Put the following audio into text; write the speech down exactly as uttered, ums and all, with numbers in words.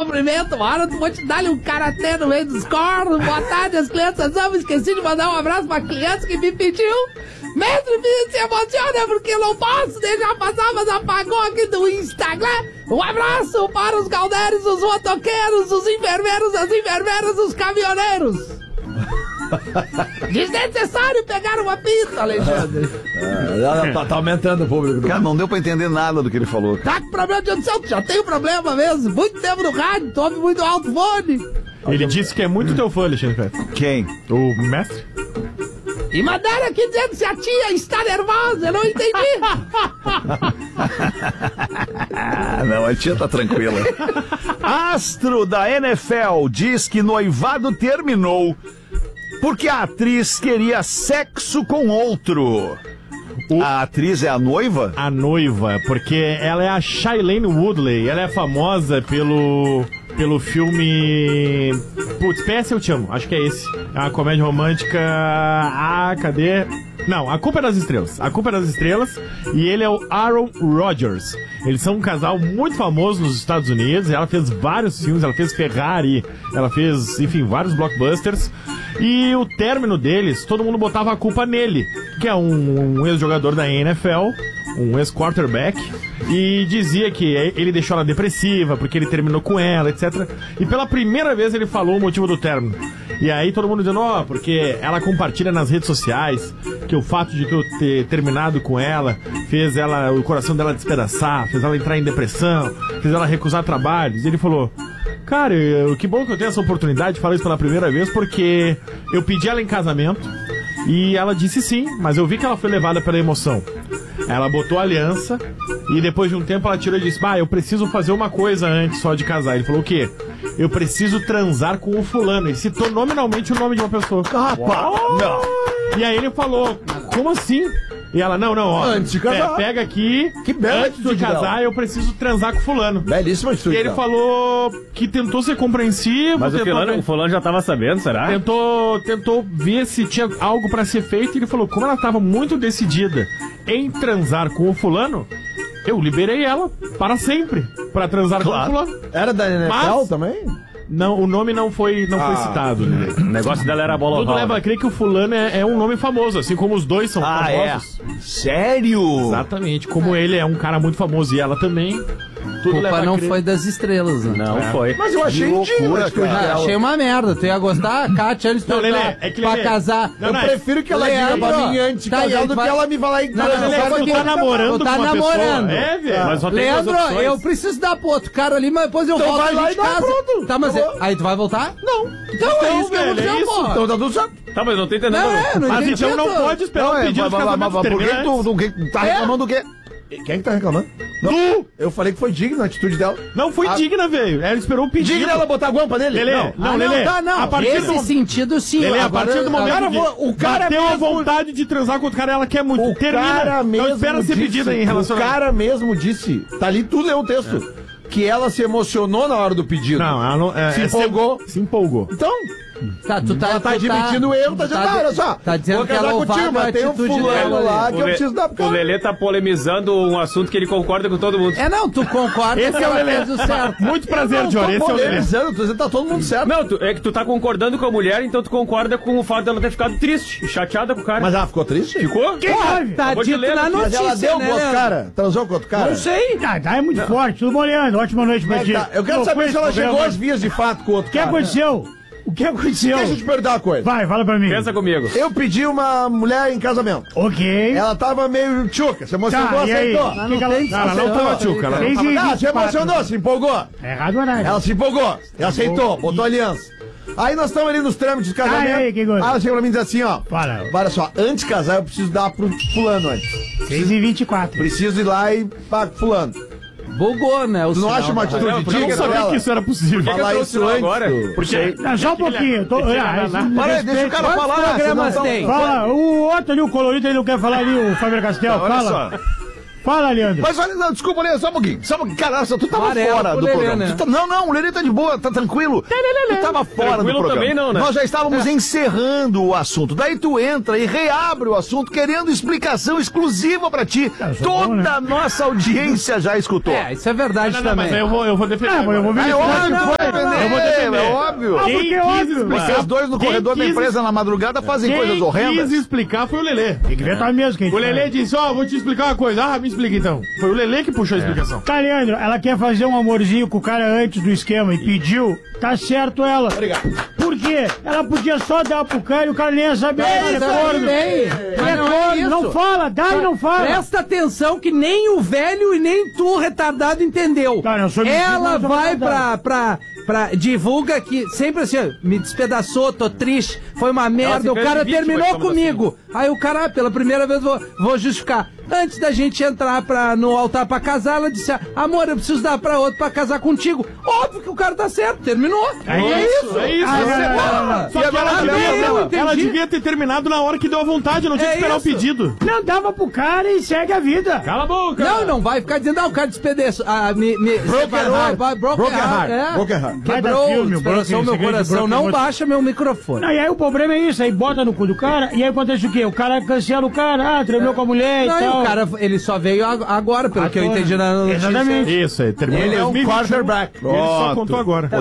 cumprimento, uma hora tu vou te dar um karatê no meio dos cornos. Boa tarde, as crianças amam. Esqueci de mandar um abraço pra criança que me pediu. Mestre, se emociona porque eu não posso deixar passar, mas apagou aqui do Instagram. Um abraço para os galdeiros, os motoqueiros, os enfermeiros, as enfermeiras, os caminhoneiros. Desnecessário pegar uma pista, Alexandre. É, tá, tá aumentando o público. Cara, não deu pra entender nada do que ele falou. Tá com problema de audição, já tem um problema mesmo. Muito tempo no rádio, tome muito alto fone. Ele disse que é muito teu fã, Alexandre. Quem? O mestre? E mandaram aqui dizendo se a tia está nervosa, eu não entendi. Não, a tia tá tranquila. Astro da N F L diz que noivado terminou porque a atriz queria sexo com outro. O... A atriz é a noiva? A noiva, porque ela é a Shailene Woodley. Ela é famosa pelo... pelo filme... Putz, P S Eu Te Amo, acho que é esse. É uma comédia romântica... Ah, cadê? Não, A Culpa é das Estrelas. A Culpa é das Estrelas. E ele é o Aaron Rodgers. Eles são um casal muito famoso nos Estados Unidos. Ela fez vários filmes, ela fez Ferrari, ela fez, enfim, vários blockbusters. E o término deles, todo mundo botava a culpa nele, que é um, um ex-jogador da N F L, um ex-quarterback, e dizia que ele deixou ela depressiva, porque ele terminou com ela, etcétera. E pela primeira vez ele falou o motivo do término. E aí todo mundo dizendo, ó, oh, porque ela compartilha nas redes sociais que o fato de eu ter terminado com ela fez ela, o coração dela despedaçar, fez ela entrar em depressão, fez ela recusar trabalhos. E ele falou... Cara, eu, que bom que eu tenho essa oportunidade de falar isso pela primeira vez, porque eu pedi ela em casamento e ela disse sim, mas eu vi que ela foi levada pela emoção. Ela botou a aliança e depois de um tempo ela tirou e disse, bah, eu preciso fazer uma coisa antes só de casar. Ele falou, o quê? Eu preciso transar com o fulano. E citou nominalmente o nome de uma pessoa. Rapaz, não. E aí ele falou, como assim? E ela, não, não, ó. Antes de casar. É, pega aqui. Que bela antes de casar, dela. eu preciso transar com fulano. Belíssima atitude. E ele dela. falou que tentou ser compreensivo. Mas o tentou fulano, ver- o fulano já tava sabendo, será? Tentou, tentou ver se tinha algo pra ser feito. E ele falou, como ela estava muito decidida em transar com o fulano, eu liberei ela para sempre pra transar Claro. com o fulano. Era da N F L Mas- também? Não, o nome não foi, não Ah. foi citado. Né? O negócio dela era a bola Tudo oval. leva a crer que o fulano é, é um nome famoso, assim como os dois são Ah, famosos. é? Sério? Exatamente. Como ele é um cara muito famoso e ela também. Tudo leva Culpa a não crer. foi das estrelas, né? Não foi. Mas eu achei Que digno loucura, a atitude cara. Ah, dela. achei uma merda. Tu ia gostar? A Kátia, antes de Não, Lelê, pra, é que pra Lelê- casar. Não, Eu não, prefiro que ela diga Leandro, pra mim antes de tá, casar aí do vai- que ela me falar em Não, casa. não, Lelê, só um tu pouquinho. tá namorando Tu tá com uma namorando. pessoa. É, velho. Mas só tem duas Leandro, opções. eu preciso dar pro outro cara ali, mas depois eu Então volto vai a lá gente e dá, casa. pronto. Tá, mas Acabou. é- aí tu vai voltar? Não. Então, é Então, isso que eu vou velho, é dizer, isso. porra. Então tá tudo certo. Tá, mas não tô entendendo. Não, é, não Mas entendi então não tudo. pode esperar o é, pedido de mas- mas- casamento mas por que terminar tu, antes. do que tá É. reclamando do quê? Quem é que tá reclamando? Não, eu falei que foi digna a atitude dela. Não foi A- digna, velho. Ela esperou o pedido. Digna ela botar a guampa nele? Lelê, Não. não, Ah, Lelê. tá, não. A partir Nesse do... sentido, sim. Lelê, a Agora- partir do momento Cara, que o cara bateu a mesmo- vontade de transar com outro cara, ela quer muito. O Termina. cara mesmo não espera ser disse, pedida em o relacionamento. cara mesmo disse, tá ali, tu leu o texto, que ela se emocionou na hora do pedido. Não, ela não... É, Se é empolgou. Se empolgou. Então, Tá, tu tá, ela tá tu admitindo o erro, tá dizendo, ah, olha só, Tá dizendo vou que casar ela contigo, louvável a mas tem um atitude fulano dela lá ali. que eu preciso dar pro O cara. Lelê tá polemizando um assunto que ele concorda com todo mundo. É, não, tu concorda Esse que é o ela Lelê. fez o certo. Muito prazer, Não, Jory. tô Esse é o Lelê. polemizando, tô dizendo que tá todo mundo certo. Não, tu- é que tu tá concordando com a mulher, então tu concorda com o fato dela ter ficado triste e chateada com o cara. Mas ela ficou triste? Ficou? Tá Acabou de dito ler na aqui. Mas notícia, ela deu né, com outro Leandro? cara? Transou com outro cara? Não sei. Tá, tá, é muito forte. Tudo bom, Leandro? Ótima noite pra ti. Tá, eu quero Não, saber foi se ela esse chegou programa. às vias de fato com outro O que cara. aconteceu? O que aconteceu? Deixa eu te perguntar uma coisa. Vai, fala pra mim. Pensa comigo. Eu pedi uma mulher em casamento. Ok. Ela tava meio tchuca, se emocionou, Tá, e aí? aceitou. O que que ela... tem- Não, ela não tava tchuca. Ela não Três tava... e Ah, vinte se e quatro. emocionou, se empolgou. É errado o horário. Ela se empolgou, ela aceitou, botou aliança. Aí nós estamos ali nos trâmites de casamento. Ah, e aí, que coisa? Ela chega pra mim e diz assim, ó. Fala. Olha só, antes de casar eu preciso dar pro fulano antes. Três e vinte e quatro. Preciso ir lá e pagar pro fulano. Bugou, né? O Tu não sinal acha uma da atitude Eu não digna sabia dela? que isso era possível. Por que que Falar eu isso trouxe antes agora? do- Porque... Não, só um pouquinho. Eu tô... Ah, isso me Olha aí, deixa o respeita. cara Quantos falar. programas senão- tem? Fala, o outro ali, o colorido, ele não quer falar ali, o Faber Castell. Olha Fala. só. Fala, Leandro. Mas olha, não, desculpa, Lelê, só um pouquinho. Só um pouquinho. Caraca, tu tava Amarelo fora pro do Lelê, programa. né? Tu tá- não, não, o Lelê tá de boa, tá tranquilo. Tu tava fora Tranquilo do programa. também não, né? Nós já estávamos encerrando o assunto. Daí tu entra e reabre o assunto querendo explicação exclusiva pra ti. Eu sou Toda bom, né? a nossa audiência já escutou. É, isso é verdade Não, não, também. mas eu vou, eu vou defender. Ah, mas eu vou Ah, é verificar. óbvio, não, foi, é Eu vou defender, é óbvio. Ah, porque Quem é quis óbvio. explicar- Vocês dois no Quem corredor da quis- empresa na madrugada fazem Quem coisas horrendas. quis explicar foi o Lelê. Tem que ver tá mesmo quem O Lelê disse, ó, vou te explicar uma coisa. Ah, me explica então. Foi o Lelê que puxou a explicação. Tá, Leandro, ela quer fazer um amorzinho com o cara antes do esquema e pediu. Tá certo ela. Obrigado. Por quê? Ela podia só dar pro cara e o cara nem ia saber. É, Ele é isso aí, corno. bem. Ele Mas é não é corno, isso. não fala, dá e não fala. Presta atenção que nem o velho e nem tu, retardado, entendeu. Cara, eu sou metido, Ela mas eu vai sou pra, pra, pra... Divulga que sempre assim, ó, me despedaçou, tô triste, foi uma merda, se o fez cara de vítima, terminou digamos comigo. Aí o cara, ah, pela primeira vez, vou, vou justificar. Antes da gente entrar pra, no altar pra casar, ela disse, amor, eu preciso dar pra outro pra casar contigo. Óbvio que o cara tá certo, terminou. É E isso, é isso. Ah, Você não, não, fala. não, não. Só E que agora ela a mulher devia, dela? Entendi. ela devia ter terminado na hora que deu a vontade, não tinha É que esperar isso. o pedido. Não dava pro cara e segue a vida. Cala a boca. Não, não vai ficar dizendo, ah, o cara despedaçou. Ah, me, me separou, heart. vai, broken, Broken heart. heart. É. Broken heart. Vai dar Quebrou, filme, despedaçou Broken, meu segredo de coração. Broken Não Heart. baixa meu microfone. Não, e aí o problema é isso, aí bota no cu do cara, e aí acontece o quê? O cara cancela o cara, ah, treinou com a mulher e Não, e tal. o cara, ele só veio ag- agora, pelo que eu Agora. entendi na notícia. Exatamente. Isso aí, terminou Ele em é um dois mil e vinte e um. quarterback. Ele só Pronto. contou agora.